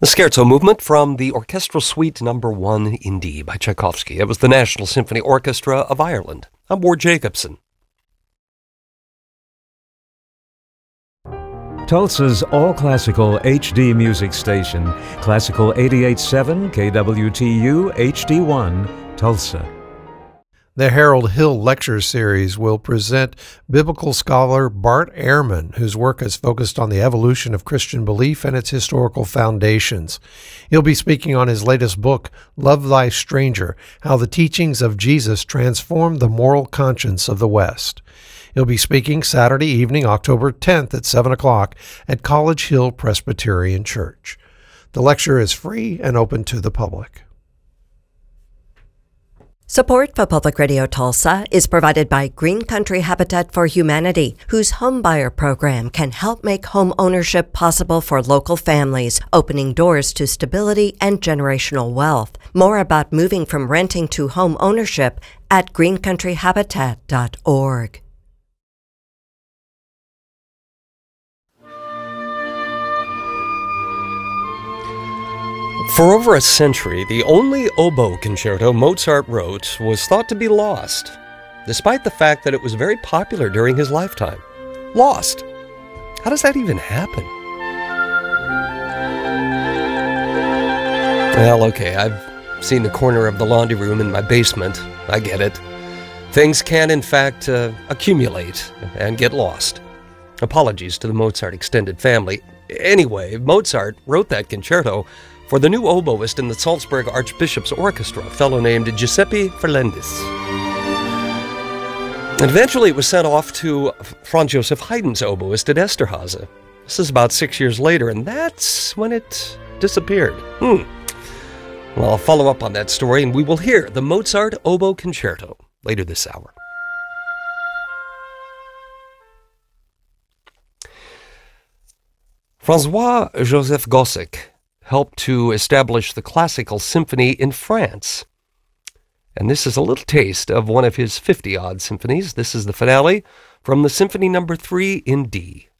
The Scherzo movement from the Orchestral Suite No. 1 in D by Tchaikovsky. It was the National Symphony Orchestra of Ireland. I'm Ward Jacobson. Tulsa's all-classical HD music station, Classical 88.7 KWTU HD1, Tulsa. The Harold Hill Lecture Series will present biblical scholar Bart Ehrman, whose work has focused on the evolution of Christian belief and its historical foundations. He'll be speaking on his latest book, Love Thy Stranger, How the Teachings of Jesus Transformed the Moral Conscience of the West. He'll be speaking Saturday evening, October 10th at 7 o'clock at College Hill Presbyterian Church. The lecture is free and open to the public. Support for Public Radio Tulsa is provided by Green Country Habitat for Humanity, whose homebuyer program can help make home ownership possible for local families, opening doors to stability and generational wealth. More about moving from renting to home ownership at greencountryhabitat.org. For over a century, the only oboe concerto Mozart wrote was thought to be lost, despite the fact that it was very popular during his lifetime. Lost? How does that even happen? Well, okay, I've seen the corner of the laundry room in my basement. I get it. Things can, in fact, accumulate and get lost. Apologies to the Mozart extended family. Anyway, Mozart wrote that concerto for the new oboist in the Salzburg Archbishop's Orchestra, a fellow named Giuseppe Ferlendis. And eventually it was sent off to Franz Joseph Haydn's oboist at Esterhazy. This is about 6 years later, and that's when it disappeared. Well, I'll follow up on that story, and we will hear the Mozart Oboe Concerto later this hour. François-Joseph Gossec helped to establish the classical symphony in France. And this is a little taste of one of his 50-odd symphonies. This is the finale from the Symphony No. 3 in D.